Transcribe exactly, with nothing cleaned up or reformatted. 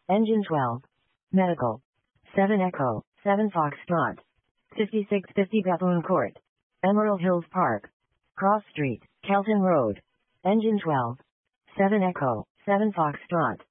Engine twelve. Medical. seven Echo, seven Foxtrot. fifty-six fifty Bethune Court. Emerald Hills Park. Cross Street, Kelton Road. Engine twelve. seven Echo, seven Foxtrot.